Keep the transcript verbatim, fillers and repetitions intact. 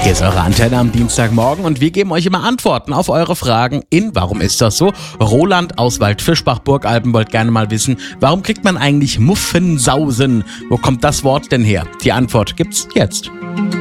Hier ist eure Antenne am Dienstagmorgen und wir geben euch immer Antworten auf eure Fragen in Warum ist das so? Roland aus Waldfischbach, Burgalben, wollt gerne mal wissen, warum kriegt man eigentlich Muffensausen? Wo kommt das Wort denn her? Die Antwort gibt's jetzt.